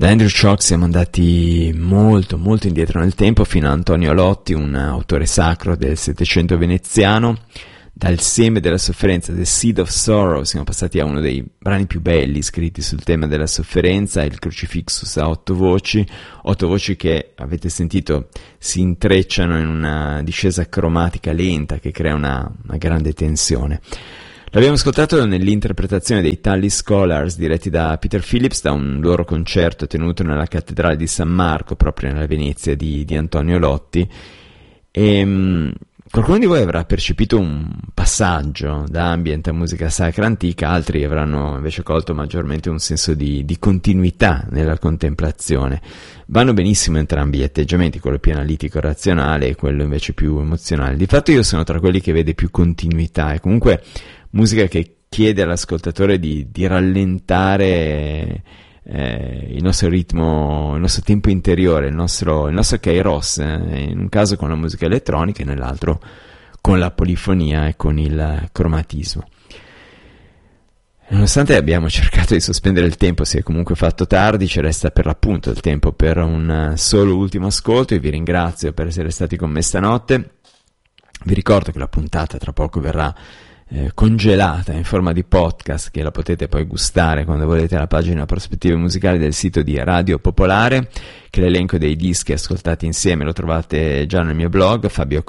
Da Andrew Chock siamo andati molto molto indietro nel tempo, fino a Antonio Lotti, un autore sacro del Settecento veneziano. Dal seme della sofferenza, The Seed of Sorrow, siamo passati a uno dei brani più belli scritti sul tema della sofferenza, il Crucifixus a 8 voci che avete sentito si intrecciano in una discesa cromatica lenta che crea una grande tensione. L'abbiamo ascoltato nell'interpretazione dei Tully Scholars diretti da Peter Phillips, da un loro concerto tenuto nella cattedrale di San Marco, proprio nella Venezia di Antonio Lotti. E qualcuno di voi avrà percepito un passaggio da ambient a musica sacra antica, altri avranno invece colto maggiormente un senso di continuità nella contemplazione. Vanno benissimo entrambi gli atteggiamenti, quello più analitico razionale e quello invece più emozionale. Di fatto io sono tra quelli che vede più continuità, e comunque musica che chiede all'ascoltatore di rallentare il nostro ritmo, il nostro tempo interiore, il nostro kairos, in un caso con la musica elettronica e nell'altro con la polifonia e con il cromatismo. Nonostante abbiamo cercato di sospendere il tempo, si è comunque fatto tardi, ci resta per l'appunto il tempo per un solo ultimo ascolto. Io vi ringrazio per essere stati con me stanotte. Vi ricordo che la puntata tra poco verrà congelata in forma di podcast, che la potete poi gustare quando volete alla pagina Prospettive Musicali del sito di Radio Popolare, che l'elenco dei dischi ascoltati insieme lo trovate già nel mio blog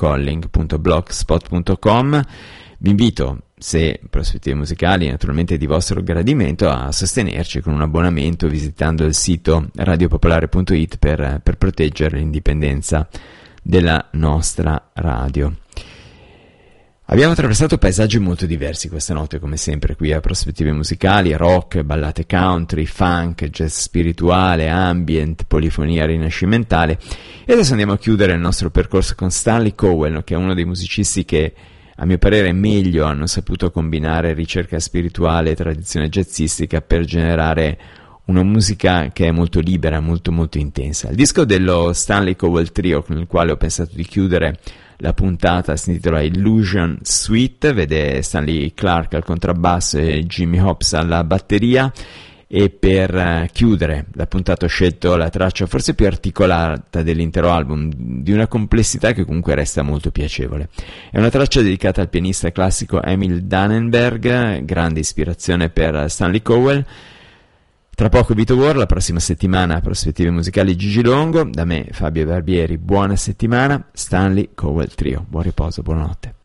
fabiocolling.blogspot.com. Vi invito, se Prospettive Musicali naturalmente è di vostro gradimento, a sostenerci con un abbonamento visitando il sito radiopopolare.it per proteggere l'indipendenza della nostra radio. Abbiamo attraversato paesaggi molto diversi questa notte, come sempre, qui a Prospettive Musicali: rock, ballate country, funk, jazz spirituale, ambient, polifonia rinascimentale. E adesso andiamo a chiudere il nostro percorso con Stanley Cowell, che è uno dei musicisti che, a mio parere, meglio hanno saputo combinare ricerca spirituale e tradizione jazzistica per generare una musica che è molto libera, molto molto intensa. Il disco dello Stanley Cowell Trio, con il quale ho pensato di chiudere la puntata, si intitola Illusion Suite, vede Stanley Clarke al contrabbasso e Jimmy Hobbs alla batteria. E per chiudere la puntata ho scelto la traccia forse più articolata dell'intero album, di una complessità che comunque resta molto piacevole. È una traccia dedicata al pianista classico Emil Dannenberg, grande ispirazione per Stanley Cowell. Tra poco Vito War, la prossima settimana Prospettive Musicali Gigi Longo. Da me Fabio Barbieri, buona settimana. Stanley Cowell Trio, buon riposo, buonanotte.